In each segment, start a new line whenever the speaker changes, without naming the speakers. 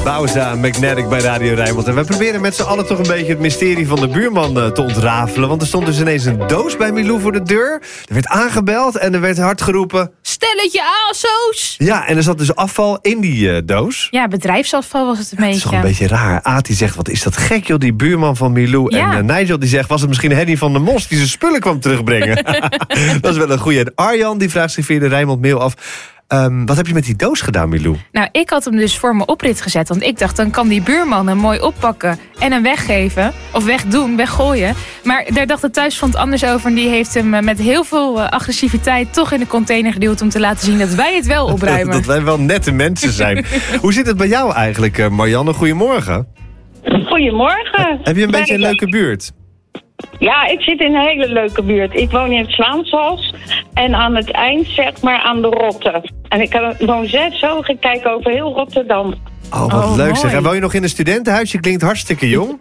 Bauza, Magnetic bij Radio Rijnmond. En we proberen met z'n allen toch een beetje het mysterie van de buurman te ontrafelen. Want er stond dus ineens een doos bij Milou voor de deur. Er werd aangebeld en er werd hard geroepen...
Stelletje ASO's!
Ja, en er zat dus afval in die doos.
Ja, bedrijfsafval was het een beetje.
Het is toch een beetje raar. Aad die zegt, wat is dat gek joh, die buurman van Milou.
Ja.
En Nigel die zegt, was het misschien Henny van der Mos die zijn spullen kwam terugbrengen? Dat is wel een goeie. En Arjan die vraagt zich via de Rijnmond mail af... wat heb je met die doos gedaan, Milou?
Nou, ik had hem dus voor mijn oprit gezet. Want ik dacht, dan kan die buurman hem mooi oppakken en hem weggeven. Of wegdoen, weggooien. Maar daar dacht het thuisfront anders over. En die heeft hem met heel veel agressiviteit toch in de container geduwd... om te laten zien dat wij het wel opruimen.
Dat wij wel nette mensen zijn. Hoe zit het bij jou eigenlijk, Marianne? Goedemorgen.
Goedemorgen.
Heb je een beetje een leuke buurt?
Ja, ik zit in een hele leuke buurt. Ik woon in het Zwaanshals en aan het eind, zeg maar, aan de Rotte. En ik woon 6 hoog, ik kijk over heel Rotterdam.
Oh, wat leuk zeg.
Mooi.
En woon je nog in een studentenhuis? Je klinkt hartstikke jong.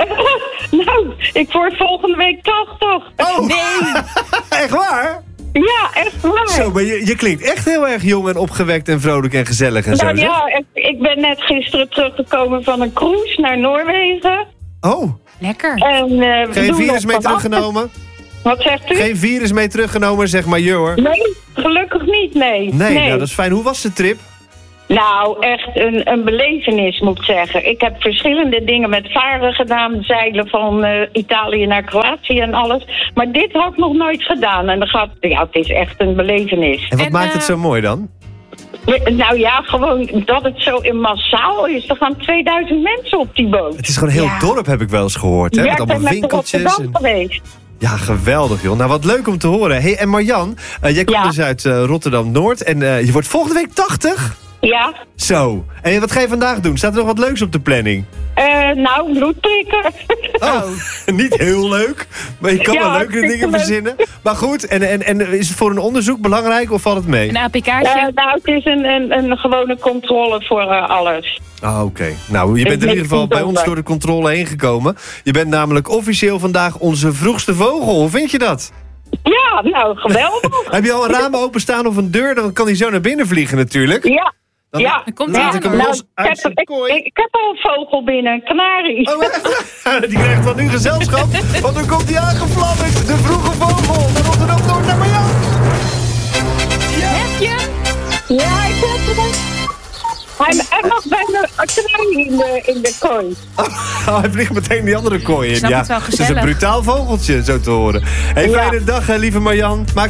Nou, ik word volgende week 80.
Oh, nee! Echt waar?
Ja, echt waar.
Zo, maar je klinkt echt heel erg jong en opgewekt en vrolijk en gezellig en zo.
Nou
zeg.
ja, ik ben net gisteren teruggekomen van een cruise naar Noorwegen.
Oh,
Lekker.
En, we
geen
doen
virus
nog
mee
van
teruggenomen?
Wat zegt u?
Geen virus mee teruggenomen, zeg maar, joh hoor.
Nee, gelukkig niet, nee.
Nee, nou dat is fijn. Hoe was de trip?
Nou, echt een belevenis, moet ik zeggen. Ik heb verschillende dingen met varen gedaan. Zeilen van Italië naar Kroatië en alles. Maar dit had ik nog nooit gedaan. En het is echt een belevenis.
En wat
En,
maakt het zo mooi dan?
Nou ja, gewoon dat het zo massaal is. Er gaan 2000 mensen op die boot.
Het is gewoon een heel
Ja.
dorp, heb ik wel eens gehoord. Hè?
Ja,
Met
ik ben
allemaal
met
winkeltjes.
Rotterdam geweest.
Ja, geweldig joh. Nou, wat leuk om te horen. Hey, en Marjan, jij komt
Ja.
dus uit Rotterdam-Noord. En je wordt volgende week 80?
Ja,
Zo. En wat ga je vandaag doen? Staat er nog wat leuks op de planning?
nou, bloedprikken.
Oh, niet heel leuk. Maar je kan
Ja,
wel leukere
hartstikke
dingen
leuk.
verzinnen. Maar goed, en is het voor een onderzoek belangrijk of valt het mee?
Een APK'tje.
Nou, het is een gewone controle voor alles.
Ah, oké. Nou, je bent in ieder geval bij ons door de controle heen gekomen. Je bent namelijk officieel vandaag onze vroegste vogel. Hoe vind je dat?
Ja, nou, geweldig.
Heb je al een raam openstaan of een deur? Dan kan hij zo naar binnen vliegen natuurlijk.
Ja.
Dan
Ja,
Dan komt
laat
hij
ik hem
aan.
los uit zijn kooi.
ik heb al een vogel binnen, een kanarie.
Oh, echt? Die krijgt van nu gezelschap. Want dan komt hij aangefladderd. De vroege vogel. Naar Rotterdam-Noord naar Marjan.
Heb je?
Ja, ik heb hem. Hij mag bij de kanarie in de kooi.
Oh, hij vliegt meteen die andere kooi in.
Snap
Ja,
het wel
het is een
gezellig.
brutaal vogeltje, zo te horen. Hey,
Ja.
fijne dag, hè, lieve Marjan. Maak